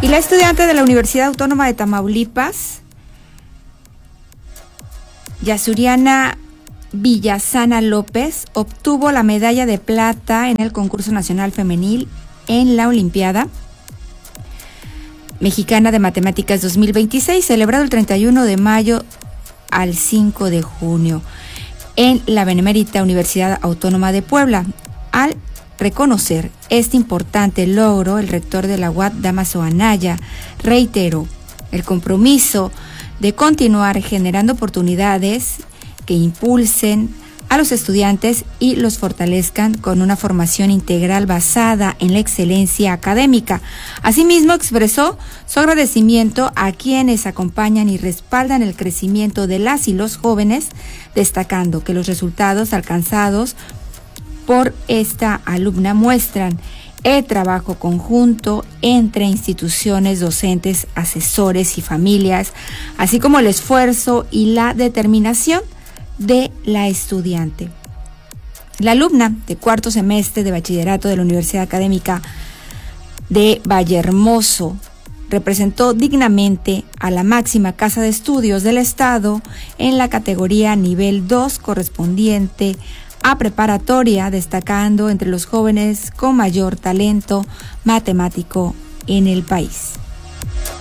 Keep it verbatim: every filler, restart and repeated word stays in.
Y la estudiante de la Universidad Autónoma de Tamaulipas, Yasuriana Villasana López, obtuvo la medalla de plata en el concurso nacional femenil en la Olimpiada Mexicana de Matemáticas dos mil veintiséis, celebrado el treinta y uno de mayo al cinco de junio en la Benemérita Universidad Autónoma de Puebla. Al reconocer este importante logro, el rector de la U A T, Dámaso Anaya, reiteró el compromiso de continuar generando oportunidades que impulsen a los estudiantes y los fortalezcan con una formación integral basada en la excelencia académica. Asimismo, expresó su agradecimiento a quienes acompañan y respaldan el crecimiento de las y los jóvenes, destacando que los resultados alcanzados por esta alumna muestran el trabajo conjunto entre instituciones, docentes, asesores y familias, así como el esfuerzo y la determinación de la estudiante. La alumna de cuarto semestre de bachillerato de la Universidad Académica de Vallehermoso representó dignamente a la máxima casa de estudios del estado en la categoría nivel dos correspondiente a preparatoria, destacando entre los jóvenes con mayor talento matemático en el país.